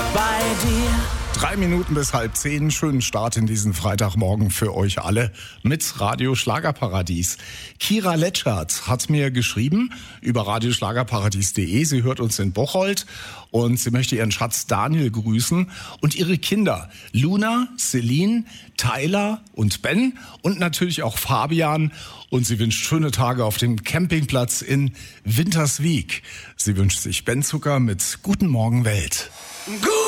bei dir. 3 Minuten bis 9:30. Schönen Start in diesen Freitagmorgen für euch alle mit Radio Schlagerparadies. Kira Letschert hat mir geschrieben über radioschlagerparadies.de. Sie hört uns in Bocholt und sie möchte ihren Schatz Daniel grüßen und ihre Kinder Luna, Celine, Tyler und Ben und natürlich auch Fabian. Und sie wünscht schöne Tage auf dem Campingplatz in Winterswijk. Sie wünscht sich Ben Zucker mit Guten Morgen Welt. Guten